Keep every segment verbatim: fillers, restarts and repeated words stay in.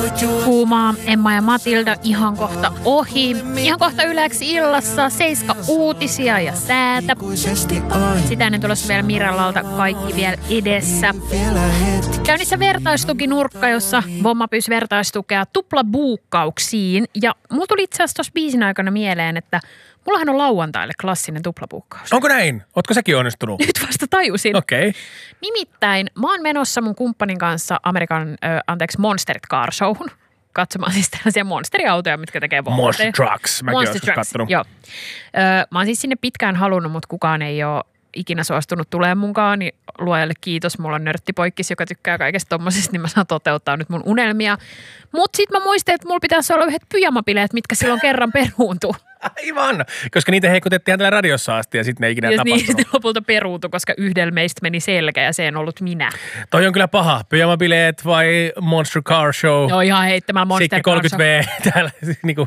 Kuumaa, Emma ja Matilda ihan kohta ohi. Ihan kohta Yleksi illassa Seiska uutisia ja säätä. Sitä ennen tulossa vielä Miralalta kaikki vielä edessä. Käynnissä vertaistukinurkka, jossa Vomma pyysi vertaistukea tuplabuukkauksiin. Ja mulla tuli itse asiassa tuossa biisin aikana mieleen, että mullahan on lauantaille klassinen tuplabuukkaus. Onko näin? Ootko säkin onnistunut? Nyt vasta tajusin. Okei. Okay. Nimittäin mä oon menossa mun kumppanin kanssa Amerikan, äh, anteeksi, Monsterit Car Showhun. Katsomaan siis tällaisia monsteriautoja, mitkä tekee Vomma. Monster Trucks. Mäkin Monster oon kattonut. Joo. Öö, mä oon siis sinne pitkään halunnut, mutta kukaan ei ole ikinä suostunut tulemaan munkaan, niin luojalle kiitos. Mulla on nörttipoikkis, joka tykkää kaikesta tommosesta, niin mä saan toteuttaa nyt mun unelmia. Mut sit mä muistin, että mulla pitäisi olla yhdet pyjamabileet, mitkä silloin kerran peruuntu. Aivan, koska niitä heikutettiin täällä radiossa asti ja sitten ne ei ikinä ja tapahtunut. Niin, sitten lopulta peruuntu, koska yhdellä meistä meni selkä ja se en ollut minä. Toi on kyllä paha. Pyjamabileet vai Monster Car Show? Joo, ihan heittämällä Monster Car Show. Sikki kolmekymmentä V täällä niinku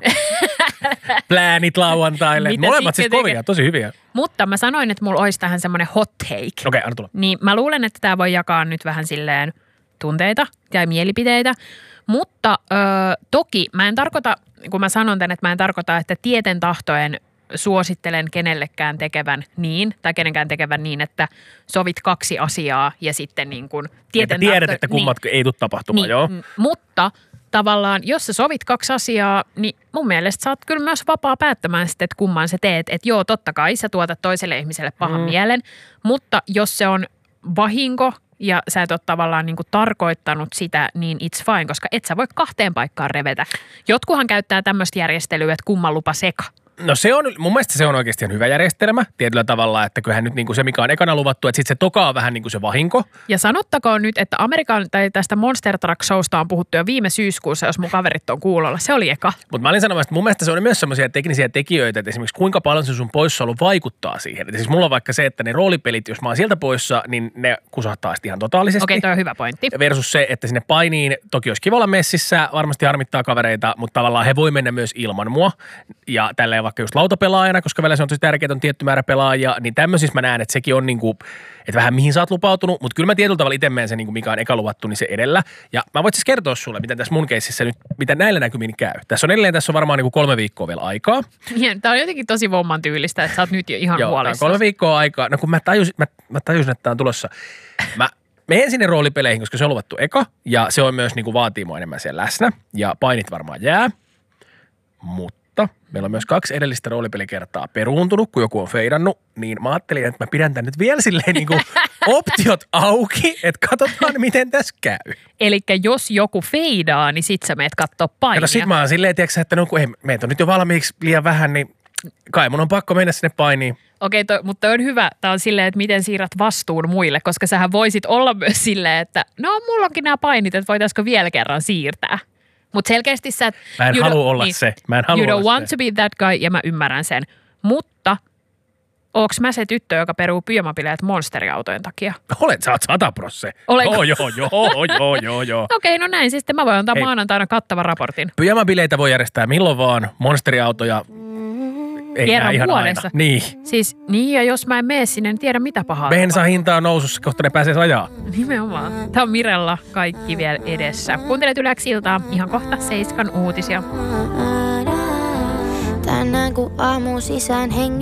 pläänit lauantaille. Mitä Molemmat siis Sikki kovia, tosi hyviä. Mutta mä sanoin, että mulla olisi tähän semmoinen hot take. Okei, okay, anna tulla. Niin mä luulen, että tää voi jakaa nyt vähän silleen tunteita ja mielipiteitä. Mutta ö, toki mä en tarkoita, kun mä sanon tän, että mä en tarkoita, että tieten tahtoen suosittelen kenellekään tekevän niin, tai kenenkään tekevän niin, että sovit kaksi asiaa ja sitten niin kuin tieten tiedät, tahto, että kummat niin, ei tule tapahtumaan, niin, joo. Mutta tavallaan, jos sä sovit kaksi asiaa, niin mun mielestä sä oot kyllä myös vapaa päättämään sitten, että kumman sä teet. Että joo, totta kai sä tuotat toiselle ihmiselle pahan mm. mielen, mutta jos se on vahinko, ja sä et ole tavallaan niin kuin tarkoittanut sitä, niin it's fine, koska et sä voi kahteen paikkaan revetä. Jotkuhan käyttää tämmöistä järjestelyä, että kumman lupa seka. No se on, mun mielestä se on oikeasti hyvä järjestelmä tietyllä tavalla, että kyllähän nyt niin kuin se, mikä on ekana luvattu, että sitten se toka on vähän niin kuin se vahinko. Ja sanottakoon nyt, että Amerikan tai tästä Monster Truck Showsta on puhuttu jo viime syyskuussa, jos mun kaverit on kuulolla. Se oli eka. Mutta mä olin sanomassa, että mun mielestä se on myös semmoisia teknisiä tekijöitä, että esimerkiksi kuinka paljon se sun poissaolo vaikuttaa siihen. Että siis mulla on vaikka se, että ne roolipelit, jos mä oon sieltä poissa, niin ne kusahtaa ihan totaalisesti. Okei, toi on hyvä pointti. Versus se, että sinne painiin, toki olisi kiva olla messissä, varmasti harmittaa kavereita, mutta tavallaan he voi mennä myös ilman mua. Ja tälleen vaikka just lautapelaajana, koska vielä se on tosi tärkeää, on tietty määrä pelaajia, niin tämmöisissä mä näen, että sekin on niinku, että vähän mihin sä oot lupautunut, mutta kyllä mä tietyllä tavalla itse menen se, niinku, mikä on eka luvattu, niin se edellä. Ja mä voit siis kertoa sulle, miten tässä mun keississä nyt, mitä näillä näkymin käy. Tässä on edelleen, tässä on varmaan niinku kolme viikkoa vielä aikaa. Tämä on jotenkin tosi Vomman tyylistä, että sä oot nyt jo ihan huolissa. Joo, kolme viikkoa aikaa. No kun mä tajusin, mä, mä tajusin että tää on tulossa. Mä menen sinne roolipeleihin, koska se on luvattu eka, ja se on myös niinku vaatii mua enemmän siellä läsnä, ja painit varmaan jää, mutta meillä on myös kaksi edellistä roolipelikertaa peruuntunut, kun joku on feidannut, niin mä ajattelin, että mä pidän tän nyt vielä silleen niin kuin optiot auki, että katsotaan, miten tässä käy. Elikkä jos joku feidaa, niin sit sä meet kattoo painia. Kato, sit mä oon silleen, tiiäksä, että no kun ei, meitä on nyt jo valmiiksi liian vähän, niin kai mun on pakko mennä sinne painiin. Okei, to, mutta on hyvä. Tämä on silleen, että miten siirrät vastuun muille, koska sähän voisit olla myös silleen, että no mulla onkin nämä painit, että voitaisiko vielä kerran siirtää. Mutta selkeästi sä... Mä en halua olla niin, se. Mä en halua you don't want se. to be that guy, ja mä ymmärrän sen. Mutta oonko mä se tyttö, joka peruu pyjamabileet monsteriautojen takia? Olet, sä oot sata prosse. Olenko? Joo, joo, joo, joo, joo, joo. Okei, no näin. Siis sitten mä voin antaa Ei. maanantaina kattavan raportin. Pyjamabileitä voi järjestää milloin vaan. Monsteriautoja ei Kerran ihan vuodessa. aina. Niin. Siis niin, ja jos mä en mene sinne, en tiedä mitä pahaa. Bensan hinta on nousussa, kohta ne pääsee ajaa. Nimenomaan. Tämä on Mirella kaikki vielä edessä. Kuuntelet Yleksi iltaa, ihan kohta Seiskan uutisia. Tänään kun aamu sisään hengi.